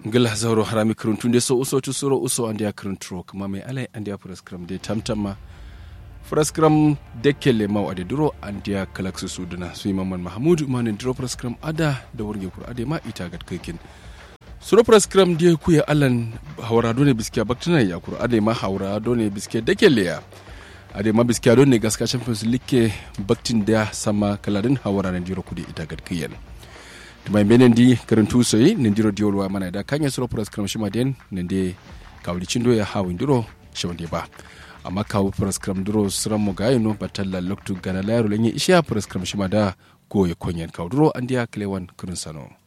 ngala zawro harami kruntunde so uso to suro uso andia kruntro kuma mai alai andia praskram de tamtama praskram dekele maw ade duro andia kalaksu suduna su imam mahmud manin duro praskram ada da wurge kur ade ma ita gat kakin suro praskram de kuya alan hawrado ne biskiya baktana ya kur ade ma hawrado ne biske dekele ya ade ma biskiya don ne gaska champions league baktin da sama kaladin hawrana diro kudi ita gat kayan tumai menendi karantu soyi nindiro diolwa mana da kanya suro praskram shima den nende kawli chindo ya hawo ndiro shonde ba amma kawo praskram duro sram mo gayno batalla loktu gana layro lenye isha praskram shima da goye konyen kawduro andiya klewan kurun sano